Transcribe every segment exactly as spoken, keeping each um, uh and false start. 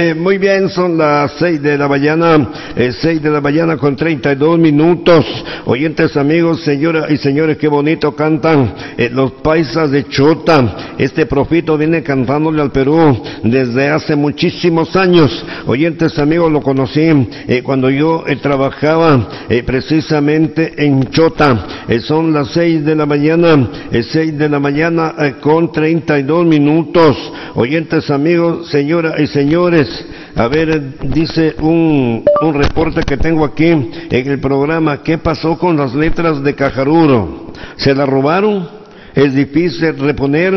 Eh, muy bien, son las seis de la mañana, eh, seis de la mañana con treinta y dos minutos. Oyentes, amigos, señoras y señores, qué bonito cantan eh, los paisas de Chota. Este profito viene cantándole al Perú desde hace muchísimos años. Oyentes, amigos, lo conocí eh, cuando yo eh, trabajaba eh, precisamente en Chota. Eh, son las seis de la mañana, eh, seis de la mañana eh, con treinta y dos minutos. Oyentes, amigos, señoras y señores, a ver, dice un, un reporte que tengo aquí en el programa. ¿Qué pasó con las letras de Cajaruro? ¿Se las robaron? ¿Es difícil reponer?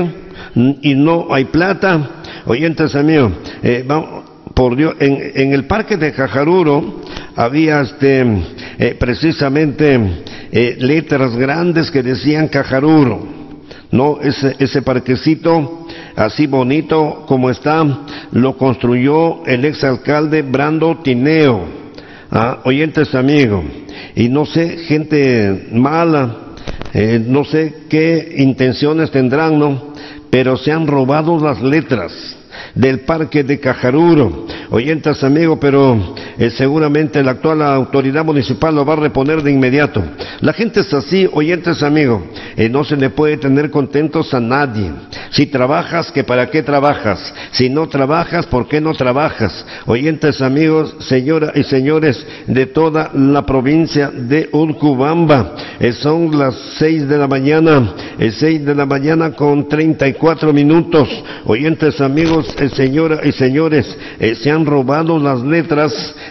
¿Y no hay plata? Oyentes, amigos, eh, vamos, por Dios, en, en el parque de Cajaruro había este, eh, precisamente eh, letras grandes que decían Cajaruro. No, ese, ese parquecito así bonito como está, lo construyó el exalcalde Brando Tineo. Ah, oyentes, amigos, y no sé, gente mala, eh, no sé qué intenciones tendrán, ¿no? Pero se han robado las letras del parque de Cajaruro. Oyentes, amigos, pero eh, seguramente la actual autoridad municipal lo va a reponer de inmediato. La gente es así, oyentes, amigos, eh, no se le puede tener contentos a nadie. Si trabajas, ¿que para qué trabajas? Si no trabajas, ¿por qué no trabajas? Oyentes, amigos, señoras y señores de toda la provincia de Urcubamba, eh, son las seis de la mañana, eh, seis de la mañana con treinta y cuatro minutos. Oyentes, amigos, eh, señoras y señores, eh, se han robado las letras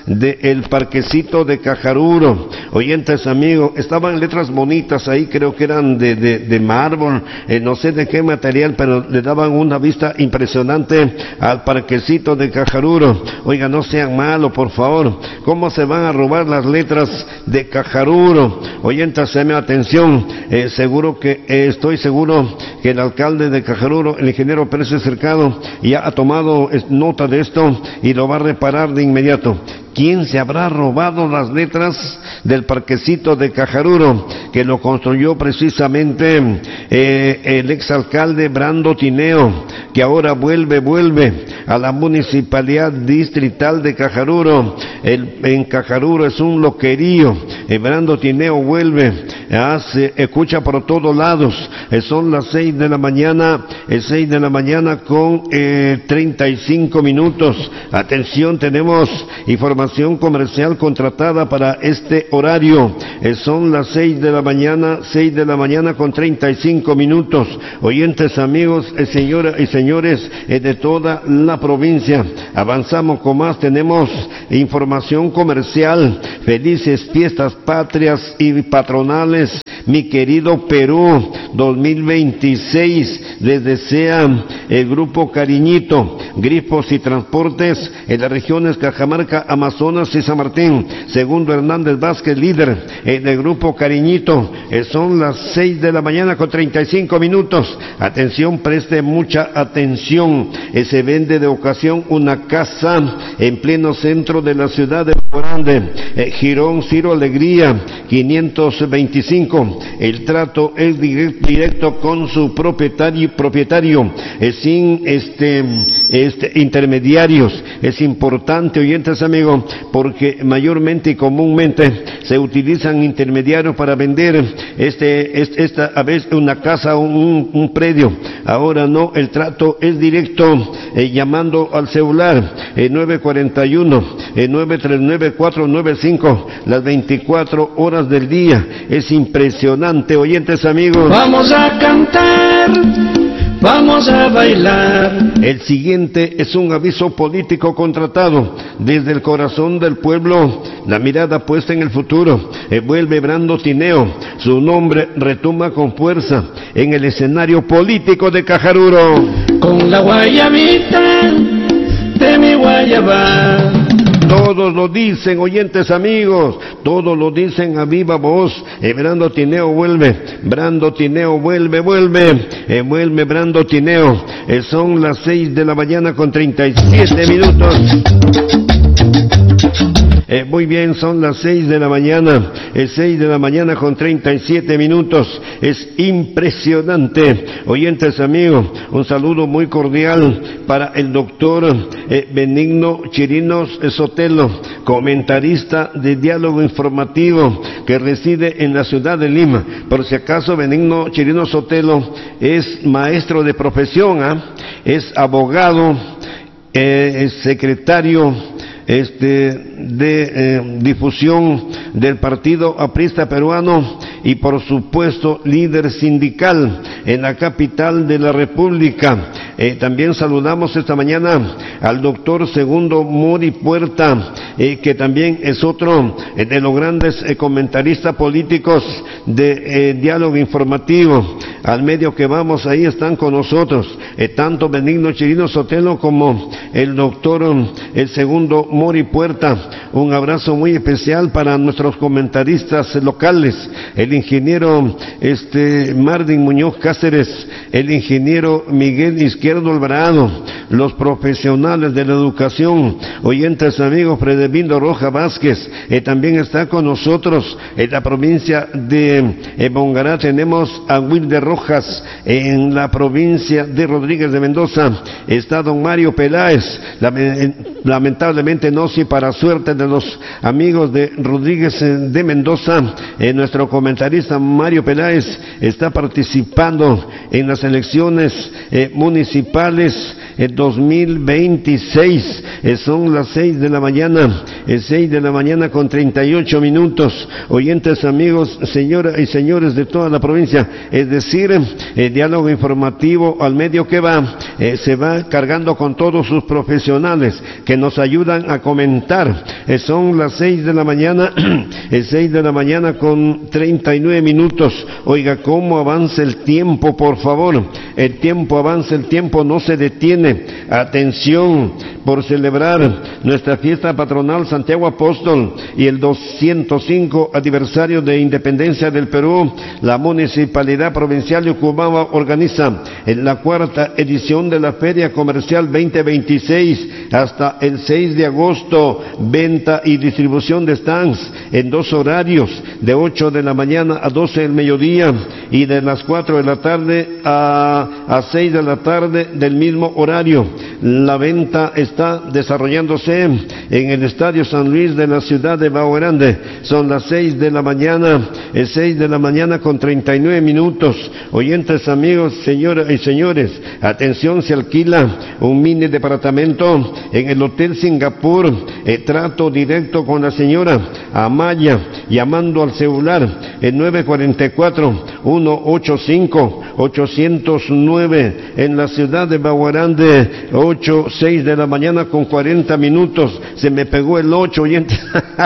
del parquecito de Cajaruro. Oyentes, amigos, estaban letras bonitas ahí, creo que eran de, de, de mármol, eh, no sé de qué material, pero le daban una vista impresionante al parquecito de Cajaruro. Oiga, no sean malos, por favor. ¿Cómo se van a robar las letras de Cajaruro? Oyentes, me atención, eh, seguro que, eh, estoy seguro que el alcalde de Cajaruro, el ingeniero Pérez Cercado, ya ha tomado nota de esto y lo va a reparar de inmediato. ¿Quién se habrá robado las letras del parquecito de Cajaruro, que lo construyó precisamente eh, el exalcalde Brando Tineo, que ahora vuelve, vuelve a la municipalidad distrital de Cajaruro? El, en Cajaruro es un loquerío. eh, Brando Tineo vuelve, hace, escucha por todos lados. eh, son las seis de la mañana, eh, seis de la mañana con eh, treinta y cinco minutos. Atención, tenemos información comercial contratada para este horario. Eh, son las seis de la mañana, seis de la mañana con treinta y cinco minutos. Oyentes, amigos, eh, señoras y señores eh, de toda la provincia, avanzamos con más. Tenemos información comercial. Felices fiestas patrias y patronales, mi querido Perú dos mil veintiséis. Les desea el Grupo Cariñito, Grifos y Transportes en las regiones Cajamarca, Amazonas y San Martín. Segundo Hernández Vázquez, líder en el Grupo Cariñito. Eh, son las seis de la mañana con treinta y cinco minutos. Atención, preste mucha atención. Eh, se vende de ocasión una casa en pleno centro de la ciudad de Grande, eh, Girón Ciro Alegría, quinientos veinticinco. El trato es directo con su propietario, propietario eh, sin este, este intermediarios. Es importante, oyentes, amigos, porque mayormente y comúnmente se utilizan intermediarios para vender este, este esta a veces una casa o un, un predio. Ahora no, el trato es directo, eh, llamando al celular eh, nueve cuarenta y uno, eh, nueve tres nueve cuatro nueve cinco, las veinticuatro horas del día. Es impresionante, oyentes, amigos. Vamos a cantar, vamos a bailar. El siguiente es un aviso político contratado desde el corazón del pueblo, la mirada puesta en el futuro. Eh, vuelve Brando Tineo, su nombre retumba con fuerza en el escenario político de Cajaruro. Con la guayabita de mi guayaba. Todos lo dicen, oyentes, amigos, todos lo dicen a viva voz. Eh, Brando Tineo vuelve, Brando Tineo vuelve, vuelve, eh, vuelve Brando Tineo. Eh, son las seis de la mañana con treinta y siete minutos. Eh, muy bien, son las seis de la mañana, es seis de la mañana con treinta y siete minutos. Es impresionante. Oyentes amigos, un saludo muy cordial para el doctor eh, Benigno Chirinos Sotelo, comentarista de Diálogo Informativo, que reside en la ciudad de Lima. Por si acaso, Benigno Chirinos Sotelo es maestro de profesión, ¿eh? Es abogado, eh, es secretario este de eh, difusión del Partido Aprista Peruano y por supuesto líder sindical en la capital de la República. Eh, también saludamos esta mañana al doctor Segundo Mori Puerta, eh, que también es otro eh, de los grandes eh, comentaristas políticos de eh, Diálogo Informativo. Al medio que vamos, ahí están con nosotros eh, tanto Benigno Chirinos Sotelo como el doctor el Segundo Mori Puerta. Un abrazo muy especial para nuestros comentaristas locales, el ingeniero este Marvin Muñoz Cáceres, el ingeniero Miguel Izquierdo Alvarado, los profesionales de la educación, oyentes amigos, Fredevindo Roja Vázquez, eh, también está con nosotros en la provincia de eh, Bongará. Tenemos a Wilder Rojas en la provincia de Rodríguez de Mendoza, está don Mario Peláez, lamentablemente no, sí, para suerte de los amigos de Rodríguez de Mendoza, eh, nuestro comentarista Mario Peláez está participando en las elecciones eh, municipales eh, dos mil veintiséis. Eh, son las seis de la mañana, eh, seis de la mañana con treinta y ocho minutos. Oyentes amigos, señoras y señores de toda la provincia, es decir, eh, Diálogo Informativo al medio que va, eh, se va cargando con todos sus profesionales que nos ayudan a comentar. Eh, son las seis de la mañana, eh, seis de la mañana con treinta y nueve minutos. Oiga, cómo avanza el tiempo, por favor. El tiempo avanza, el tiempo no se detiene. Atención, por celebrar nuestra fiesta patronal Santiago Apóstol y el doscientos cinco aniversario de independencia del Perú, la Municipalidad Provincial de Ucubamba organiza en la cuarta edición de la Feria Comercial veinte veintiséis hasta el seis de agosto, venta y distribución de stands en dos horarios, de ocho de la mañana a doce del mediodía y de las cuatro de la tarde a, a seis de la tarde del mismo horario. La venta está desarrollándose en el Estadio San Luis de la ciudad de Bahía Grande. Son las seis de la mañana, es seis de la mañana con treinta y nueve minutos. Oyentes amigos, señoras y señores, atención, se alquila un mini departamento en el Hotel Singapur. Eh, trato directo con la señora Amaya, llamando al celular el nueve cuatro cuatro, uno ocho cinco, ocho cero nueve en la ciudad de Bahía Grande. Ocho, seis de la mañana con cuarenta minutos. Se me pegó el ocho, oyentes.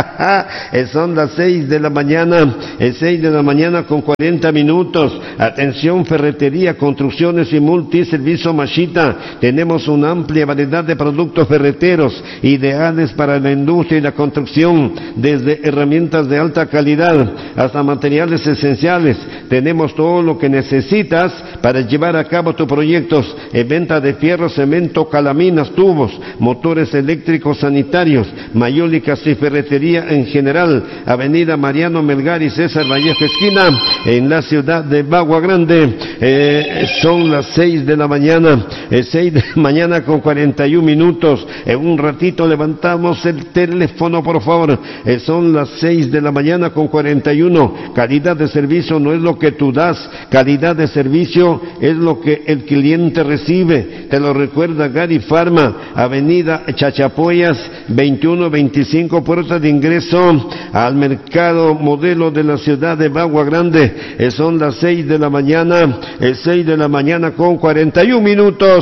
Son las seis de la mañana, es seis de la mañana con cuarenta minutos. Atención, ferretería, construcciones y multiservicio Mashita. Tenemos una amplia variedad de productos ferreteros ideales para la industria y la construcción, desde herramientas de alta calidad hasta materiales esenciales. Tenemos todo lo que necesitas para llevar a cabo tus proyectos en venta de fierro, cemento, calaminas, tubos, motores eléctricos sanitarios, mayólicas y ferretería en general. Avenida Mariano Melgar y César Vallejo esquina en la ciudad de Bahía Grande. Eh, son las seis de la mañana, eh, seis de la mañana con cuarenta y un minutos. En un ratito levantamos el teléfono, por favor. Eh, son las seis de la mañana con cuarenta y uno. Calidad de servicio no es lo que tú das, calidad de servicio es lo que el cliente recibe. Te lo recuerda Gary Pharma, Avenida Chachapoyas veintiuno veinticinco, puerta de ingreso al mercado modelo de la ciudad de Bahía Grande. Eh, son las seis de la mañana, el seis de la mañana con cuarenta y un minutos.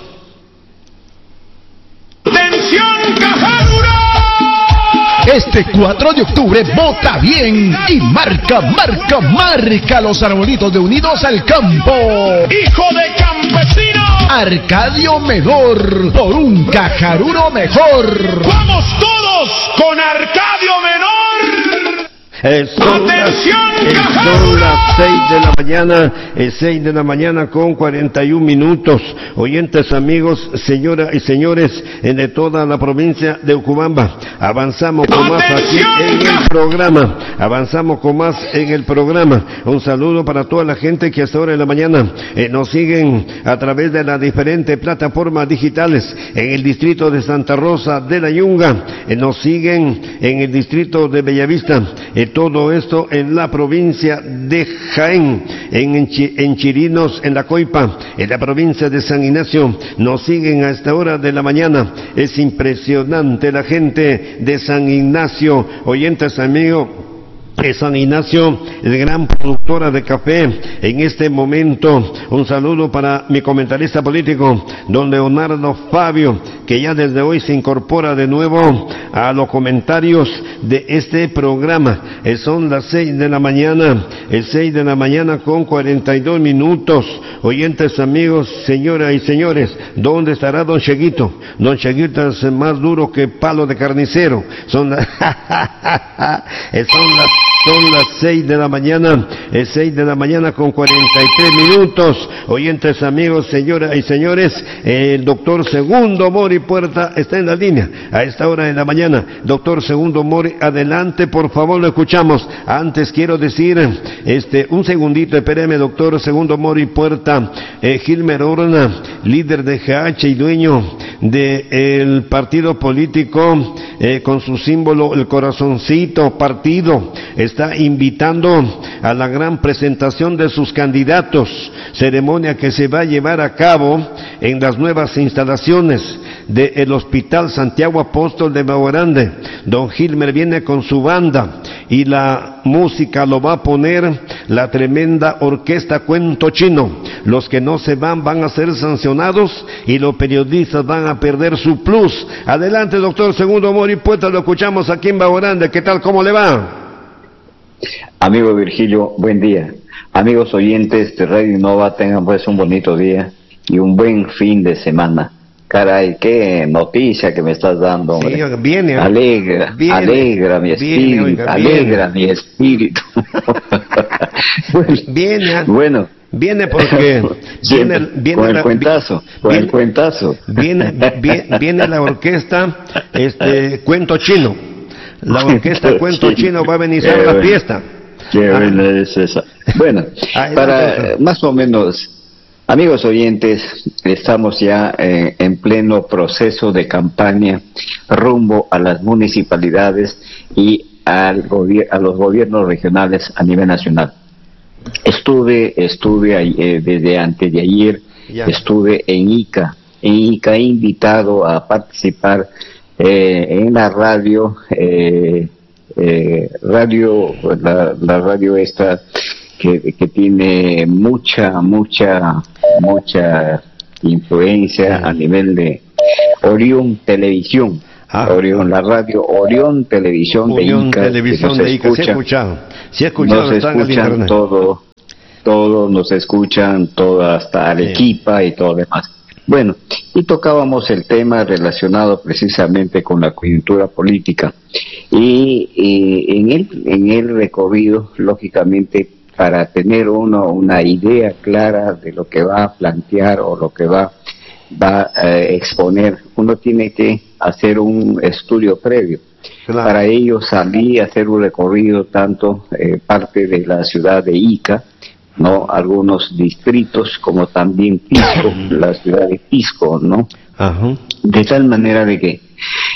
¡Atención, Cajadura! Este cuatro de octubre vota bien y marca, marca, marca los arbolitos de Unidos al Campo. ¡Hijo de campesino! Arcadio Menor, por un Cajaruro mejor. ¡Vamos todos con Arcadio Menor! Eh, son, las, eh, son las seis de la mañana, eh, seis de la mañana con cuarenta y un minutos. Oyentes, amigos, señoras y señores eh, de toda la provincia de Ucubamba, avanzamos con más aquí en el programa, avanzamos con más en el programa. Un saludo para toda la gente que hasta ahora en la mañana eh, nos siguen a través de las diferentes plataformas digitales en el distrito de Santa Rosa de la Yunga, eh, nos siguen en el distrito de Bellavista, eh, todo esto en la provincia de Jaén, en, en Chirinos, en la Coipa, en la provincia de San Ignacio, nos siguen a esta hora de la mañana. Es impresionante la gente de San Ignacio, oyentes amigos. San Ignacio, el gran productora de café en este momento. Un saludo para mi comentarista político, don Leonardo Fabio, que ya desde hoy se incorpora de nuevo a los comentarios de este programa. Eh, son las seis de la mañana, el seis de la mañana con cuarenta y dos minutos. Oyentes amigos, señoras y señores, ¿dónde estará don Cheguito? Don Cheguito es más duro que palo de carnicero. Son las, eh, son las Son las seis de la mañana, es seis de la mañana con cuarenta y tres minutos. Oyentes amigos, señoras y señores, el doctor Segundo Mori Puerta está en la línea a esta hora de la mañana. Doctor Segundo Mori, adelante, por favor, lo escuchamos. Antes quiero decir, este, un segundito, espéreme, doctor Segundo Mori Puerta, eh, Gilmer Orna, líder de G H y dueño del partido político, eh, con su símbolo, el corazoncito partido, está invitando a la gran presentación de sus candidatos, ceremonia que se va a llevar a cabo en las nuevas instalaciones del Hospital Santiago Apóstol de Bao Grande. Don Gilmer viene con su banda y la música lo va a poner la tremenda orquesta Cuento Chino. Los que no se van van a ser sancionados y los periodistas van a perder su plus. Adelante, doctor Segundo Mori Puerta, lo escuchamos aquí en Bao Grande. ¿Qué tal? ¿Cómo le va? Amigo Virgilio, buen día. Amigos oyentes de Radio Innova, tengan pues un bonito día y un buen fin de semana. Caray, qué noticia que me estás dando, hombre. Sí, viene, alegra, viene, alegra mi espíritu, viene, oiga, alegra viene. mi espíritu. bueno, viene, bueno, viene porque viene, viene con el la, cuentazo, con viene, el cuentazo. Viene, viene, viene la orquesta, este, Cuento Chino. La orquesta Cuento Chino va a venir a la fiesta. Qué ah. buena es esa. Bueno, para más o menos, amigos oyentes, estamos ya eh, en pleno proceso de campaña rumbo a las municipalidades y al a los gobiernos regionales a nivel nacional. Estuve, estuve eh, desde antes de ayer, ya. estuve en Ica. En Ica he invitado a participar eh, en la radio, eh, eh, radio, la, la radio esta que, que tiene mucha, mucha, mucha influencia a nivel de Orión Televisión. Ah, Orión, la radio Orión Televisión Orión de Ica. Televisión de Ica, escucha, sí he escuchado, sí he escuchado, nos escuchan todo, todo, nos escuchan todo, hasta Arequipa sí. y todo demás. Bueno, y tocábamos el tema relacionado precisamente con la coyuntura política y, y en el en el recorrido, lógicamente, para tener uno una idea clara de lo que va a plantear o lo que va va a exponer, uno tiene que hacer un estudio previo. Claro. Para ello salí a hacer un recorrido tanto eh, parte de la ciudad de Ica, no, algunos distritos como también Pisco, la ciudad de Pisco, ¿no? Ajá. De tal manera de que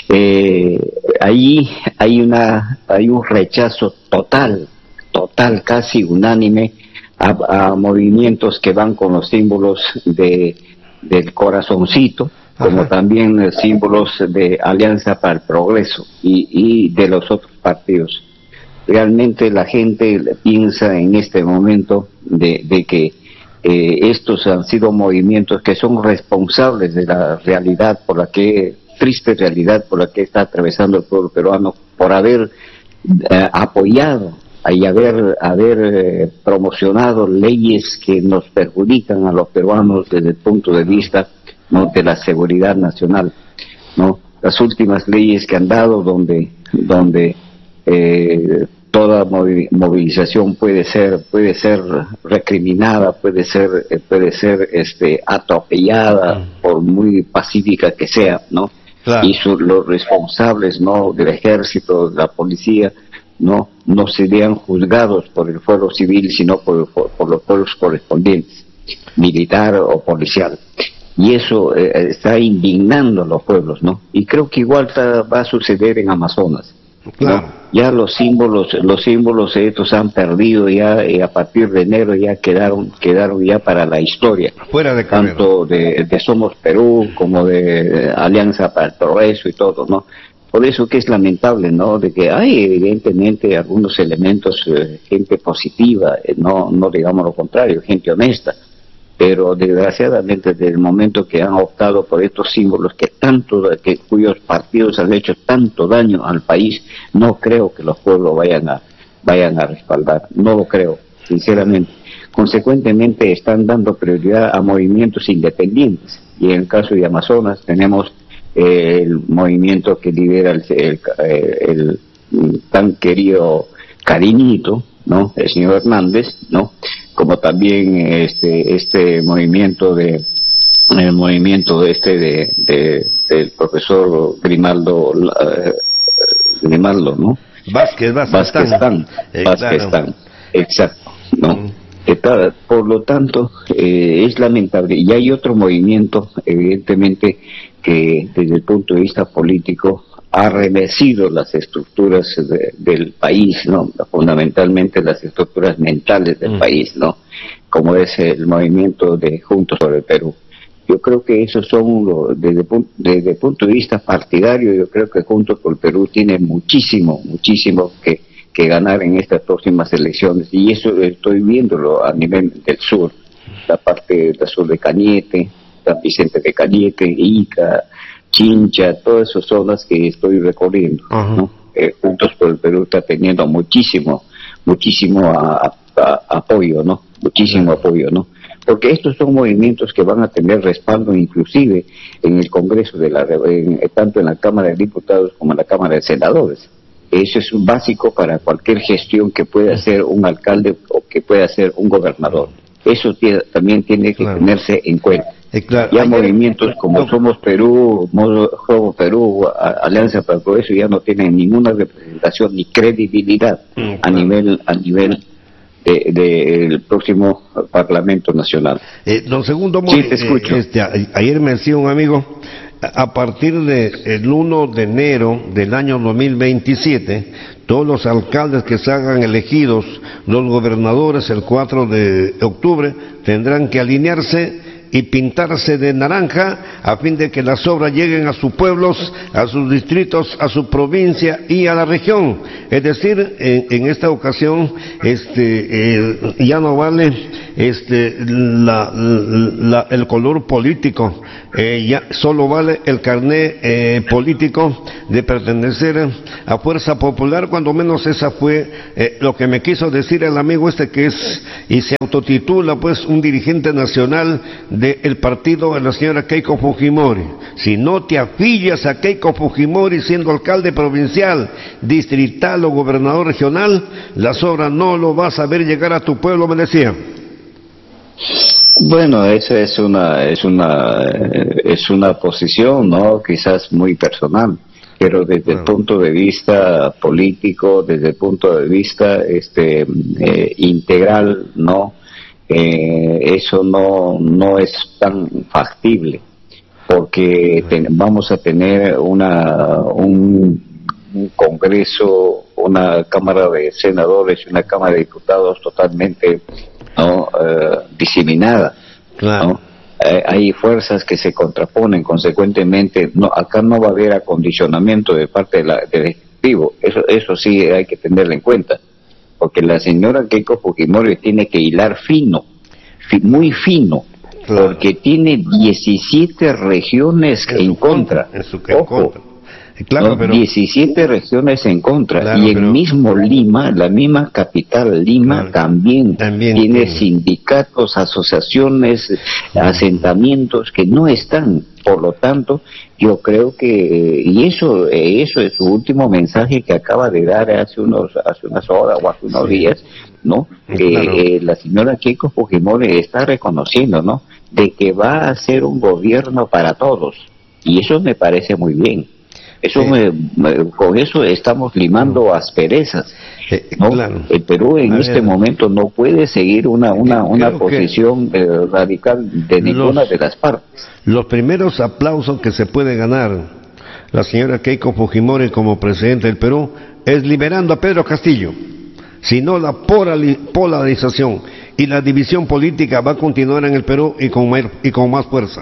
eh, ahí hay una hay un rechazo total, total, casi unánime a, a movimientos que van con los símbolos de del corazoncito, como Ajá. también símbolos de Alianza para el Progreso y, y de los otros partidos. Realmente la gente piensa en este momento de, de que eh, estos han sido movimientos que son responsables de la realidad por la que, triste realidad por la que está atravesando el pueblo peruano, por haber eh, apoyado y haber, haber eh, promocionado leyes que nos perjudican a los peruanos desde el punto de vista, ¿no?, de la seguridad nacional, ¿no? Las últimas leyes que han dado donde, donde eh, toda movilización puede ser puede ser recriminada, puede ser puede ser este atropellada por muy pacífica que sea, ¿no? Claro. Y su, los responsables, ¿no?, del ejército, de la policía, no no serían juzgados por el fuero civil, sino por, por, por los pueblos correspondientes, militar o policial. Y eso eh, está indignando a los pueblos, ¿no? Y creo que igual está, va a suceder en Amazonas. Claro. ¿No? Ya los símbolos, los símbolos estos han perdido ya, y a partir de enero ya quedaron, quedaron ya para la historia. Fuera de tanto de, de Somos Perú como de Alianza para el Progreso y todo, ¿no? Por eso que es lamentable, ¿no?, de que hay evidentemente algunos elementos, eh, gente positiva, eh, no, no digamos lo contrario, gente honesta, pero desgraciadamente desde el momento que han optado por estos símbolos que tanto, que cuyos partidos han hecho tanto daño al país, no creo que los pueblos vayan a vayan a respaldar, no lo creo, sinceramente. Consecuentemente están dando prioridad a movimientos independientes, y en el caso de Amazonas tenemos eh, el movimiento que lidera el, el, el, el tan querido Cariñito, ¿no?, el señor Hernández, ¿no?, como también este este movimiento de el movimiento este de, de del profesor Grimaldo uh, Grimaldo, ¿no? Vázquez, Vázquez, Vázquez, eh, Vázquez, claro. Exacto, ¿no? Mm. Está, por lo tanto, eh, es lamentable. Y hay otro movimiento, evidentemente, que desde el punto de vista político ha remecido las estructuras de, del país, ¿no?, fundamentalmente las estructuras mentales del mm. país, ¿no?, como es el movimiento de Juntos por el Perú. Yo creo que esos son, los, desde, desde el punto de vista partidario, yo creo que Juntos por el Perú tiene muchísimo, muchísimo que, que ganar en estas próximas elecciones, y eso estoy viéndolo a nivel del sur, la parte del sur de Cañete, San Vicente de Cañete, Ica, Chincha, todas esas zonas que estoy recorriendo, uh-huh. ¿no? Eh, Juntos por el Perú está teniendo muchísimo, muchísimo a, a, a, apoyo, ¿no? Muchísimo uh-huh. apoyo, ¿no? Porque estos son movimientos que van a tener respaldo inclusive en el Congreso, de la en, tanto en la Cámara de Diputados como en la Cámara de Senadores. Eso es un básico para cualquier gestión que pueda hacer un alcalde o que pueda hacer un gobernador. Eso tiene, también tiene que claro. tenerse en cuenta. Eh, claro. Ya Ayer, movimientos como no. Somos Perú, Somos Perú, Alianza para el Progreso ya no tienen ninguna representación ni credibilidad mm, claro. a nivel a nivel del de, de próximo Parlamento Nacional. Eh, don Segundo, sí, te escucho. Eh, este, ayer me decía un amigo, a partir del uno de enero del año dos mil veintisiete, todos los alcaldes que se hagan elegidos, los gobernadores el cuatro de octubre, tendrán que alinearse y pintarse de naranja a fin de que las obras lleguen a sus pueblos, a sus distritos, a su provincia y a la región. Es decir, en, en esta ocasión este eh, ya no vale este la, la, el color político, eh, ya solo vale el carné eh, político de pertenecer a Fuerza Popular. Cuando menos esa fue eh, lo que me quiso decir el amigo este, que es y se autotitula pues un dirigente nacional del partido de la señora Keiko Fujimori. Si no te afilias a Keiko Fujimori siendo alcalde provincial, distrital o gobernador regional, las obras no lo vas a ver llegar a tu pueblo, me decía. Bueno, esa es una es una es una posición, ¿no?, quizás muy personal, pero desde el punto de vista político, desde el punto de vista este eh, integral, no eh, eso no no es tan factible, porque ten, vamos a tener una un, un Congreso, una Cámara de Senadores y una Cámara de Diputados totalmente no uh, diseminada, claro. ¿no? Eh, hay fuerzas que se contraponen, consecuentemente no, acá no va a haber acondicionamiento de parte de la, del Ejecutivo. Eso eso sí hay que tenerlo en cuenta, porque la señora Keiko Fujimori tiene que hilar fino, fi, muy fino, claro. porque tiene diecisiete regiones en, en contra, contra. En su, en ojo, contra. Claro, ¿no? pero... diecisiete regiones en contra, claro, y el pero... mismo Lima, la misma capital Lima, claro, también, también tiene, tiene sindicatos, asociaciones, asentamientos que no están. Por lo tanto, yo creo que, y eso eso es su último mensaje que acaba de dar hace unos hace unas horas o hace unos sí. días, ¿no? Que claro. eh, la señora Keiko Fujimori está reconociendo, ¿no?, de que va a ser un gobierno para todos, y eso me parece muy bien. Eso sí. me, me, con eso estamos limando asperezas, ¿no? Claro. El Perú en a este ver. momento no puede seguir una una una posición eh, radical de ninguna los, de las partes. Los primeros aplausos que se puede ganar la señora Keiko Fujimori como presidente del Perú es liberando a Pedro Castillo. Si no, la polarización y la división política va a continuar en el Perú y con más, y con más fuerza.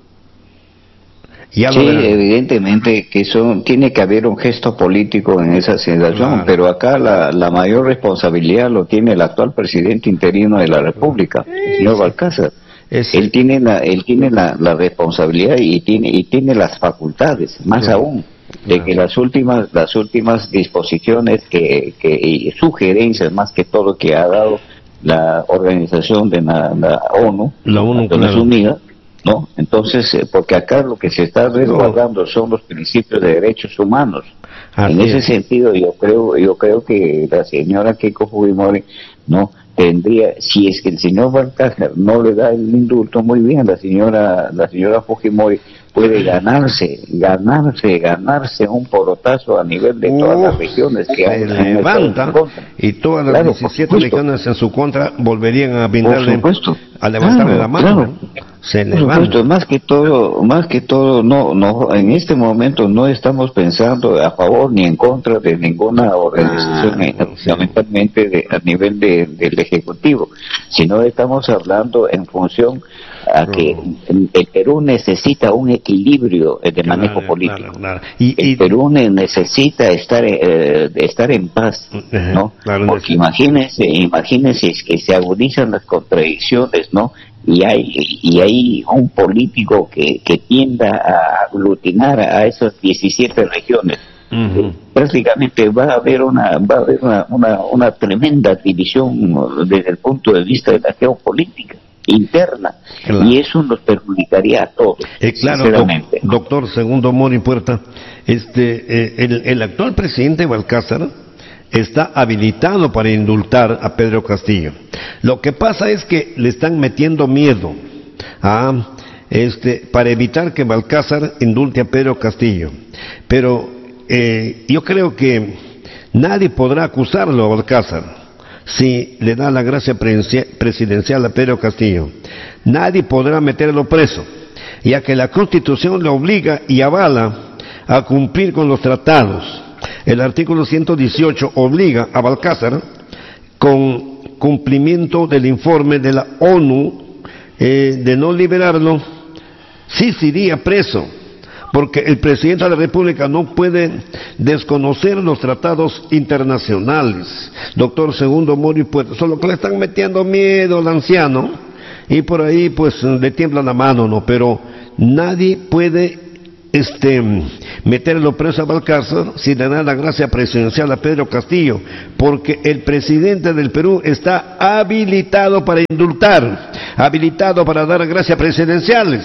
Ya sí, evidentemente que eso tiene que haber un gesto político en esa situación, claro. pero acá la, la mayor responsabilidad lo tiene el actual presidente interino de la República, el señor Balcázar. Es... Él tiene la, él tiene la, la responsabilidad y tiene y tiene las facultades, más sí. aún, de claro. que las últimas las últimas disposiciones que, que y sugerencias más que todo que ha dado la organización de la, la ONU, la ONU, Naciones claro. Unidas, ¿no? Entonces, eh, porque acá lo que se está resguardando son los principios de derechos humanos. Así en ese es. sentido, yo creo yo creo que la señora Keiko Fujimori, ¿no?, tendría, si es que el señor Balcázar no le da el indulto, muy bien, la señora la señora Fujimori puede ganarse, ganarse, ganarse un porotazo a nivel de todas uh, las regiones que se levanta, y todas las claro, diecisiete regiones en su contra volverían a brindarle, a levantarle claro, la mano. Claro. Se levanta. Más que todo, más que todo, no, no, en este momento no estamos pensando a favor ni en contra de ninguna organización, ah, fundamentalmente de, a nivel de, del Ejecutivo, sino estamos hablando en función a que el, el Perú necesita un equilibrio de claro, manejo político. Claro, claro. Y, el y, Perú necesita estar eh, estar en paz, ¿no? Claro, porque imagínense, imagínense que se agudizan las contradicciones, ¿no? Y hay y hay un político que, que tienda a aglutinar a esas diecisiete regiones. Uh-huh. Prácticamente va a haber una va a haber una, una, una tremenda división desde el punto de vista de la geopolítica interna, claro. y eso nos perjudicaría a todos. Eh, claro, sinceramente. Do, doctor Segundo Mori Puerta, este eh, el, el actual presidente Balcázar está habilitado para indultar a Pedro Castillo. Lo que pasa es que le están metiendo miedo a este para evitar que Balcázar indulte a Pedro Castillo. Pero eh, yo creo que nadie podrá acusarlo a Balcázar si le da la gracia presidencial a Pedro Castillo. Nadie podrá meterlo preso, ya que la Constitución le obliga y avala a cumplir con los tratados. El artículo ciento dieciocho obliga a Balcázar, con cumplimiento del informe de la ONU, eh, de no liberarlo, sí sería preso, porque el presidente de la República no puede desconocer los tratados internacionales. Doctor Segundo Mori Puerta, solo que le están metiendo miedo al anciano, y por ahí pues le tiembla la mano, ¿no? Pero nadie puede este meterlo preso a Balcázar si le da la gracia presidencial a Pedro Castillo, porque el presidente del Perú está habilitado para indultar, habilitado para dar gracias presidenciales.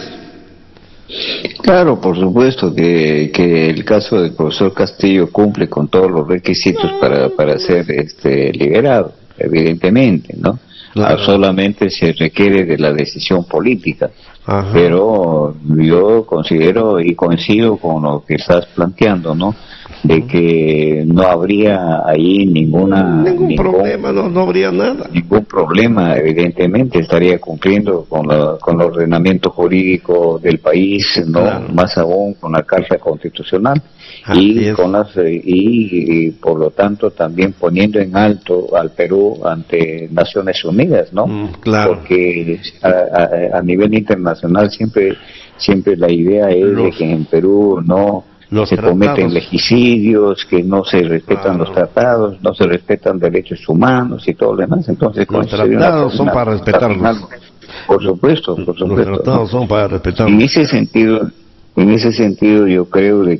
Claro, por supuesto que, que el caso del profesor Castillo cumple con todos los requisitos para, para ser este liberado, evidentemente, ¿no? Claro. Solamente se requiere de la decisión política. Ajá. Pero yo considero y coincido con lo que estás planteando, ¿no? De que no habría ahí ninguna ningún, ningún problema, no, no habría nada. Ningún problema, evidentemente estaría cumpliendo con la, con el ordenamiento jurídico del país, no, claro. Más aún con la Carta Constitucional. Y con las y, y por lo tanto también poniendo en alto al Perú ante Naciones Unidas, ¿no? Mm, claro. Porque a, a, a nivel internacional siempre siempre la idea es los, de que en Perú no se tratados. cometen legicidios, que no se respetan claro. los tratados, no se respetan derechos humanos y todo lo demás. Entonces los tratados son para respetarlos. Por supuesto, por supuesto. Los tratados ¿no? son para respetarlos. En ese sentido, en ese sentido yo creo de que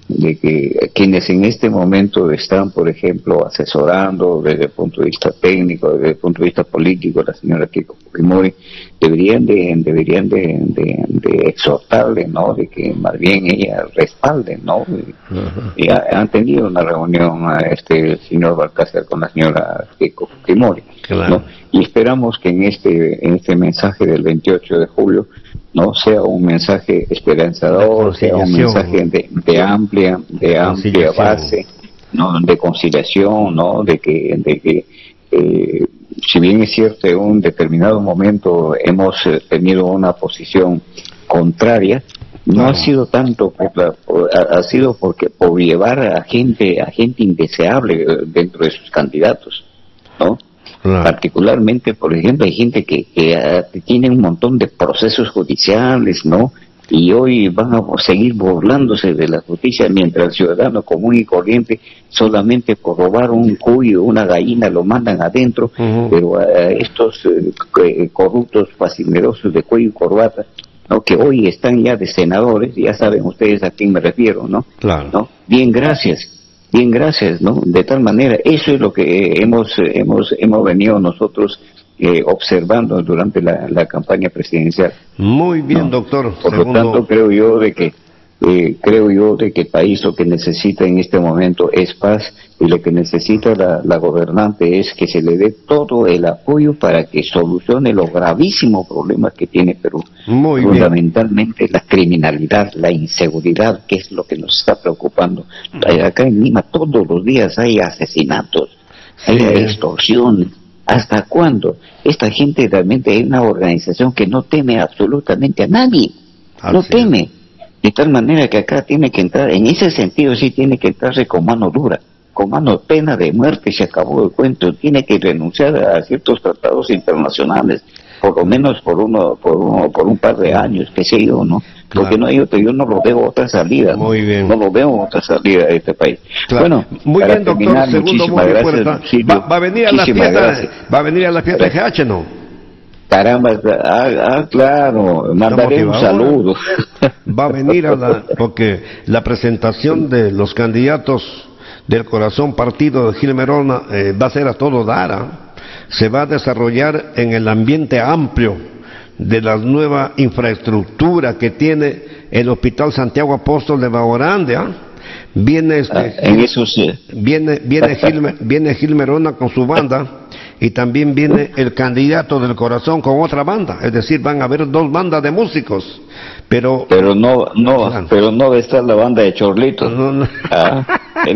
de que quienes en este momento están, por ejemplo, asesorando desde el punto de vista técnico, desde el punto de vista político, la señora Keiko Fujimori, deberían de deberían de, de, de exhortarle, ¿no?, de que más bien ella respalde, ¿no? Uh-huh. Y ha, han tenido una reunión a este señor Balcázar con la señora Keiko Fujimori, claro, ¿no? Y esperamos que en este en este mensaje del veintiocho de julio no sea un mensaje esperanzador, sea un mensaje de, de amplia de amplia base, no, de conciliación, no, de que de que eh, si bien es cierto en un determinado momento hemos eh, tenido una posición contraria, no claro. ha sido tanto por la, por, ha, ha sido porque por llevar a gente a gente indeseable dentro de sus candidatos, ¿no? Claro. Particularmente, por ejemplo, hay gente que, que uh, tiene un montón de procesos judiciales, ¿no? Y hoy van a seguir burlándose de la justicia, mientras el ciudadano común y corriente, solamente por robar un cuyo, una gallina, lo mandan adentro, uh-huh. pero uh, estos uh, corruptos fascinerosos de cuello y corbata, ¿no?, que hoy están ya de senadores, ya saben ustedes a quién me refiero, ¿no? Claro. ¿No? Bien, gracias. Bien, gracias, ¿no? De tal manera, eso es lo que hemos hemos hemos venido nosotros eh, observando durante la, la campaña presidencial. Muy bien, ¿no? Doctor. Por Segundo... lo tanto, creo yo de que eh, creo yo de que el país lo que necesita en este momento es paz, y lo que necesita la, la gobernante es que se le dé todo el apoyo para que solucione los gravísimos problemas que tiene Perú. Muy Fundamentalmente bien. La criminalidad, la inseguridad, que es lo que nos está preocupando. Acá en Lima todos los días hay asesinatos, sí. hay extorsiones. ¿Hasta cuándo? Esta gente realmente es una organización que no teme absolutamente a nadie. Así no teme. Es. De tal manera que acá tiene que entrar, en ese sentido sí tiene que entrarse con mano dura, con mano pena de muerte, se acabó el cuento. Tiene que renunciar a ciertos tratados internacionales, por lo menos por uno, por uno, por un par de años, qué sé yo, ¿no? Claro. Porque no, yo, yo no lo veo otra salida, muy ¿no? bien. No lo veo otra salida de este país. Claro. Bueno, muy bien, doctor. Terminar, Segundo, muy gracias, va, va a venir a la fiesta, gracias. va a venir a la fiesta de G H, ¿no? Caramba, ah, ah claro, mandaré un saludo. Va a venir a la, porque la presentación de los candidatos del Corazón Partido de Gil Merona eh, va a ser a todo dar, ¿eh? Se va a desarrollar en el ambiente amplio de la nueva infraestructura que tiene el Hospital Santiago Apóstol de Baorande, ¿eh? Viene este, ah, en eso sí. viene viene Gil, viene Gil Merona con su banda, y también viene el candidato del Corazón con otra banda, es decir, van a haber dos bandas de músicos, pero pero no no claro. pero no va a estar la banda de Chorlitos. No, no. Ah,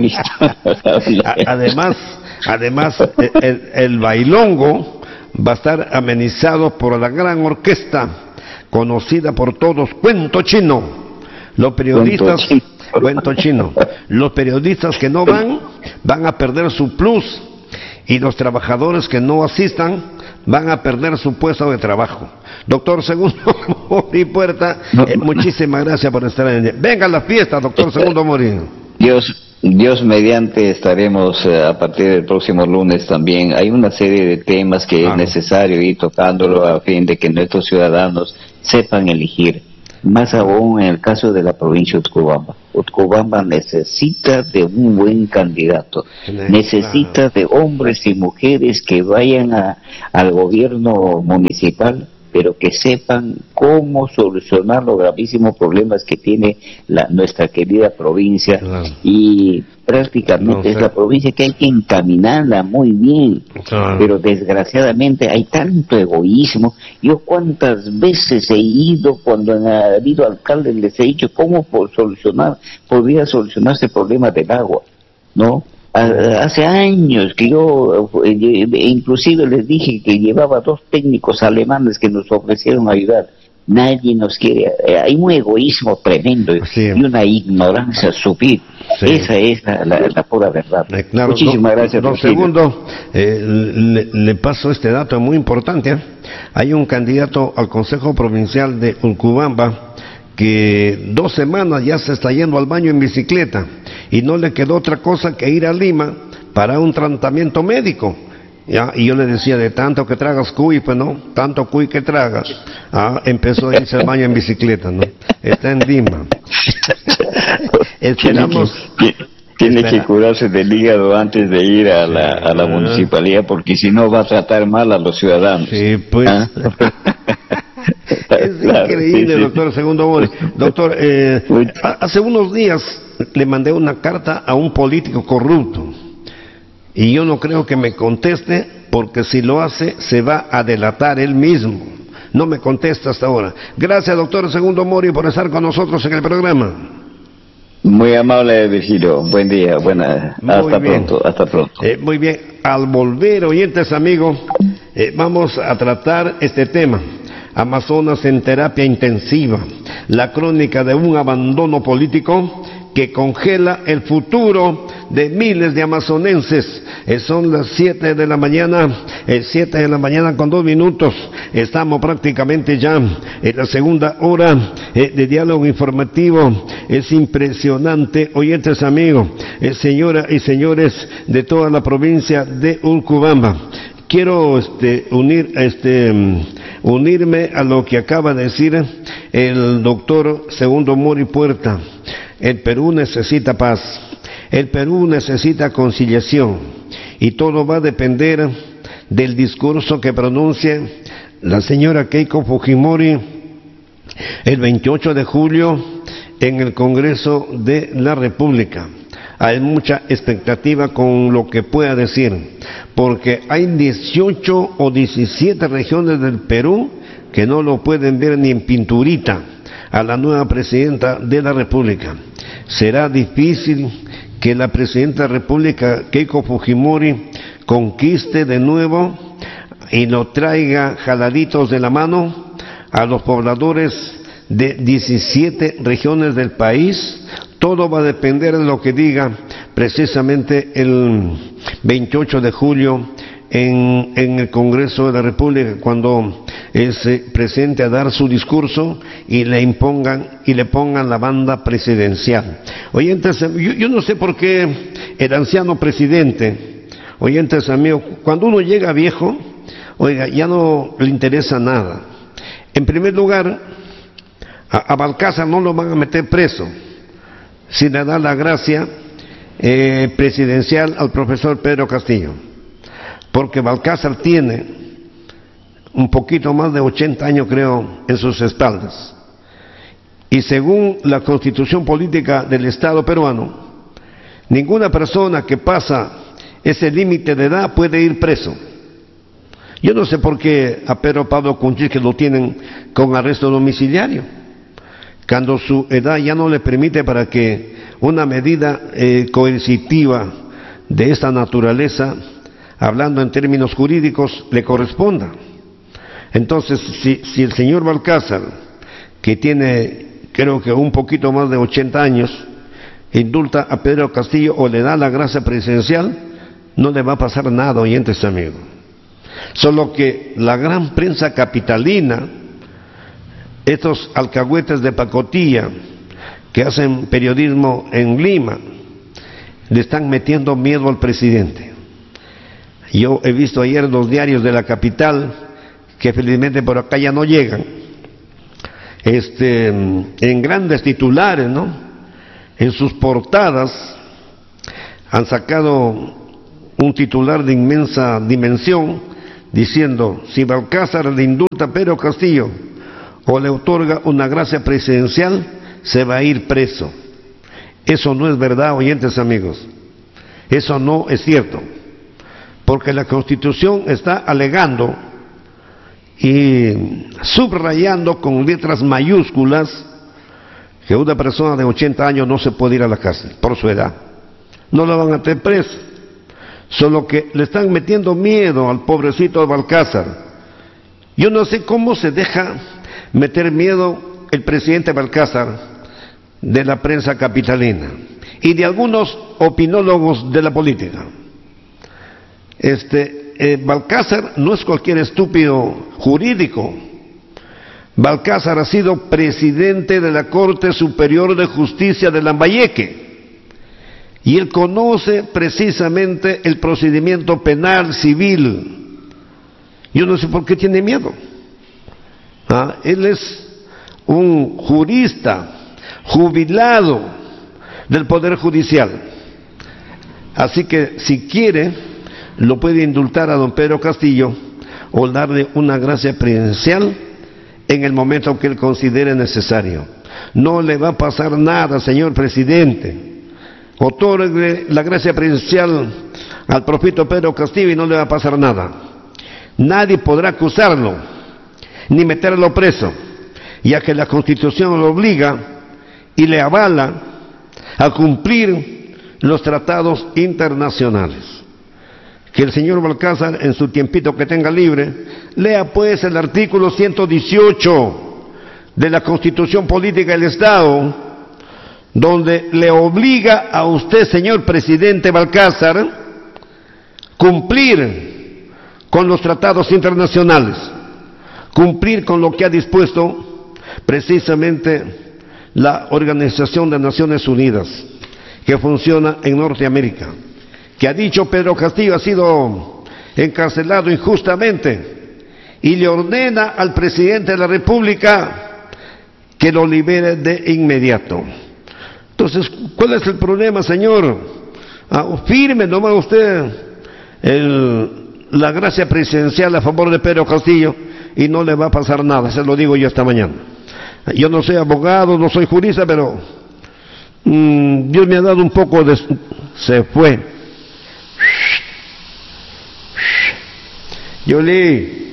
además además el, el bailongo va a estar amenizado por la gran orquesta conocida por todos, Cuento Chino. Los periodistas Cuento Chino. Cuento chino. Los periodistas que no van van a perder su plus, y los trabajadores que no asistan van a perder su puesto de trabajo. Doctor Segundo Mori Puerta, eh, muchísimas gracias por estar en... Venga a la fiesta, doctor Segundo Mori. Dios, Dios mediante estaremos eh, a partir del próximo lunes también. Hay una serie de temas que ah. es necesario ir tocándolo a fin de que nuestros ciudadanos sepan elegir. Más aún en el caso de la provincia de Utcubamba. Utcubamba necesita de un buen candidato, necesita de hombres y mujeres que vayan a, al gobierno municipal, pero que sepan cómo solucionar los gravísimos problemas que tiene la, nuestra querida provincia, claro. y prácticamente no sé. es la provincia que hay que encaminarla muy bien, claro. pero desgraciadamente hay tanto egoísmo. Yo cuántas veces he ido cuando han habido alcaldes, les he dicho cómo por solucionar, podría solucionarse el problema del agua, ¿no? Hace años que yo inclusive les dije que llevaba dos técnicos alemanes que nos ofrecieron ayudar. Nadie nos quiere, hay un egoísmo tremendo, sí. y una ignorancia subir. Sí. Esa es la, la, la pura verdad. Eh, claro, Muchísimas do, gracias. Don Segundo, eh, le, le paso este dato muy importante. ¿eh? Hay un candidato al Consejo Provincial de Utcubamba que dos semanas ya se está yendo al baño en bicicleta, y no le quedó otra cosa que ir a Lima para un tratamiento médico. ¿Ya? Y yo le decía, de tanto que tragas cuy, pues no, tanto cuy que tragas, ah, empezó a irse al baño en bicicleta, ¿no? Está en Lima. Esperamos. Tiene que, tiene Espera. que curarse del hígado antes de ir a la, a la municipalidad, porque si no va a tratar mal a los ciudadanos. Sí, pues. ¿Ah? Es Claro, increíble, sí, sí. doctor Segundo Mori. Doctor, eh, a- hace unos días le mandé una carta a un político corrupto y yo no creo que me conteste, porque si lo hace se va a delatar él mismo. No me contesta hasta ahora. Gracias, doctor Segundo Mori, por estar con nosotros en el programa. Muy amable, Virgilio. Buen día. Buena. Muy Hasta bien. pronto. Hasta pronto. Eh, muy bien, al volver, oyentes amigos, eh, vamos a tratar este tema. Amazonas en terapia intensiva, la crónica de un abandono político que congela el futuro de miles de amazonenses. Eh, son las siete de la mañana, eh, siete de la mañana con dos minutos. Estamos prácticamente ya en la segunda hora eh, de diálogo informativo. Es impresionante, oyentes amigos, eh, señoras y señores de toda la provincia de Urcubamba. Quiero este, unir, este, unirme a lo que acaba de decir el doctor Segundo Mori Puerta. El Perú necesita paz, el Perú necesita conciliación, y todo va a depender del discurso que pronuncie la señora Keiko Fujimori el veintiocho de julio en el Congreso de la República. Hay mucha expectativa con lo que pueda decir, porque hay dieciocho o diecisiete regiones del Perú que no lo pueden ver ni en pinturita a la nueva presidenta de la República. Será difícil que la presidenta de la República, Keiko Fujimori, conquiste de nuevo y lo traiga jaladitos de la mano a los pobladores de diecisiete regiones del país. Todo va a depender de lo que diga precisamente el veintiocho de julio en, en el Congreso de la República, cuando él se presente a dar su discurso y le impongan y le pongan la banda presidencial. Oyentes, yo, yo no sé por qué el anciano presidente, oyentes amigos, cuando uno llega viejo, oiga, ya no le interesa nada. En primer lugar, a, a Balcázar no lo van a meter preso si le da la gracia eh, presidencial al profesor Pedro Castillo, porque Balcázar tiene un poquito más de ochenta años, creo, en sus espaldas, y según la Constitución Política del Estado peruano, ninguna persona que pasa ese límite de edad puede ir preso. Yo no sé por qué a Pedro Pablo Kuczynski que lo tienen con arresto domiciliario, cuando su edad ya no le permite para que una medida eh, coercitiva de esta naturaleza, hablando en términos jurídicos, le corresponda. Entonces, si, si el señor Balcázar, que tiene creo que un poquito más de ochenta años, indulta a Pedro Castillo o le da la gracia presidencial, no le va a pasar nada, oyentes amigos. Solo que la gran prensa capitalina, estos alcahuetes de pacotilla que hacen periodismo en Lima, le están metiendo miedo al presidente. Yo he visto ayer los diarios de la capital, que felizmente por acá ya no llegan, este, en grandes titulares, ¿no? En sus portadas han sacado un titular de inmensa dimensión diciendo: si Balcázar le indulta a Pedro Castillo o le otorga una gracia presidencial, se va a ir preso. Eso no es verdad, oyentes amigos. Eso no es cierto, porque la Constitución está alegando y subrayando con letras mayúsculas que una persona de ochenta años no se puede ir a la cárcel por su edad. No lo van a tener preso, solo que le están metiendo miedo al pobrecito de Balcázar. Yo no sé cómo se deja meter miedo el presidente Balcázar de la prensa capitalina y de algunos opinólogos de la política. Este eh, Balcázar no es cualquier estúpido jurídico. Balcázar ha sido presidente de la Corte Superior de Justicia de Lambayeque y él conoce precisamente el procedimiento penal civil. Yo no sé por qué tiene miedo. Ah, él es un jurista jubilado del Poder Judicial. Así que si quiere, lo puede indultar a don Pedro Castillo o darle una gracia presidencial en el momento que él considere necesario. No le va a pasar nada, señor presidente. Otorgue la gracia presidencial al propio Pedro Castillo y no le va a pasar nada. Nadie podrá acusarlo, ni meterlo preso, ya que la Constitución lo obliga y le avala a cumplir los tratados internacionales. Que el señor Balcázar, en su tiempito que tenga libre, lea pues el artículo ciento dieciocho de la Constitución Política del Estado, donde le obliga a usted, señor presidente Balcázar, cumplir con los tratados internacionales, cumplir con lo que ha dispuesto precisamente la Organización de Naciones Unidas, que funciona en Norteamérica, que ha dicho Pedro Castillo ha sido encarcelado injustamente y le ordena al presidente de la República que lo libere de inmediato. Entonces, ¿cuál es el problema, señor? Ah, firme nomás usted el, la gracia presidencial a favor de Pedro Castillo y no le va a pasar nada, se lo digo yo esta mañana. Yo no soy abogado, no soy jurista, pero mmm, Dios me ha dado un poco de... Se fue. Yoli.